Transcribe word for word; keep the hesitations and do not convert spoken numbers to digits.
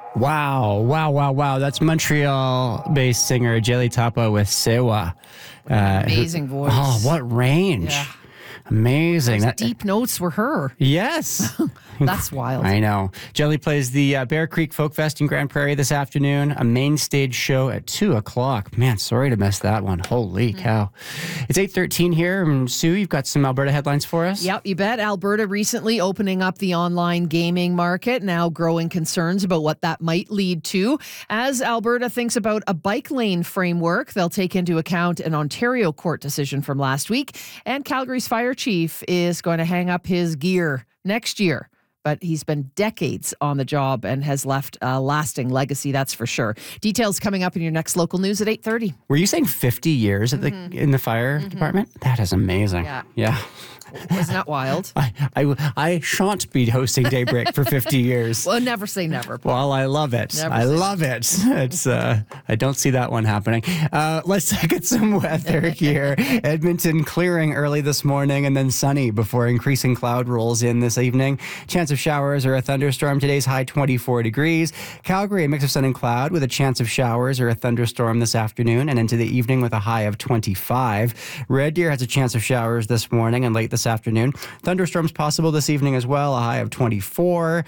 Wow, wow, wow, wow. That's Montreal-based singer Jelly Tapa with Sewa. Uh, Amazing who, voice. Oh, what range. Yeah. Amazing. Those That, deep notes were her. Yes. That's wild. I know. Jelly plays the uh, Bear Creek Folk Fest in Grand Prairie this afternoon. A main stage show at two o'clock. Man, sorry to miss that one. Holy mm. cow. It's eight thirteen here. And Sue, you've got some Alberta headlines for us? Yep, you bet. Alberta recently opening up the online gaming market. Now growing concerns about what that might lead to. As Alberta thinks about a bike lane framework, they'll take into account an Ontario court decision from last week. And Calgary's fire chief is going to hang up his gear next year. But he's been decades on the job and has left a lasting legacy, that's for sure. Details coming up in your next local news at eight thirty. Were you saying fifty years at the mm-hmm. in the fire mm-hmm. department? That is amazing. Yeah. Yeah. Wasn't that wild? I, I, I shan't be hosting Daybreak for fifty years. Well, never say never. Paul. Well, I love it. Never I love it. It's uh, I don't see that one happening. Uh, let's look at some weather here. Edmonton clearing early this morning and then sunny before increasing cloud rolls in this evening. Chance of showers or a thunderstorm. Today's high twenty-four degrees. Calgary, a mix of sun and cloud with a chance of showers or a thunderstorm this afternoon and into the evening with a high of twenty-five. Red Deer has a chance of showers this morning and late this afternoon. Thunderstorms possible this evening as well, a high of twenty-four.